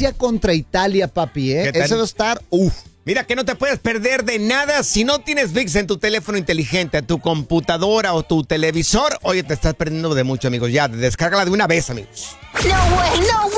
Francia contra Italia, papi, ¿eh? Eso va a estar, Mira que no te puedes perder de nada si no tienes ViX en tu teléfono inteligente, tu computadora o tu televisor. Oye, te estás perdiendo de mucho, amigos. Ya, descárgala de una vez, amigos. Lo bueno,